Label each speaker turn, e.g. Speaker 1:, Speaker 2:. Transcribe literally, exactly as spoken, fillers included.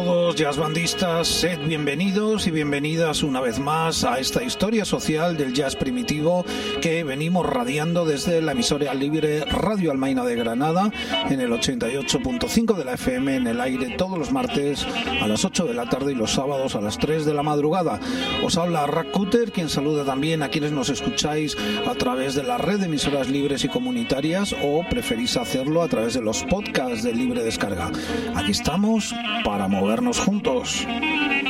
Speaker 1: Todos jazzbandistas, sed bienvenidos y bienvenidas una vez más a esta historia social del jazz primitivo que venimos radiando desde la emisora libre Radio Almaina de Granada en el ochenta y ocho punto cinco de la F M en el aire todos los martes a las ocho de la tarde y los sábados a las tres de la madrugada. Os habla Rack Cutter, quien saluda también a quienes nos escucháis a través de la red de emisoras libres y comunitarias o preferís hacerlo a través de los podcasts de libre descarga. Aquí estamos para movernos juntos.